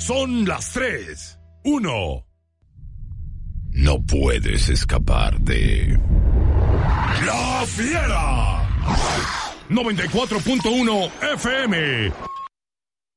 son las 3. 1. No puedes escapar de... ¡La Fiera! 94.1 FM.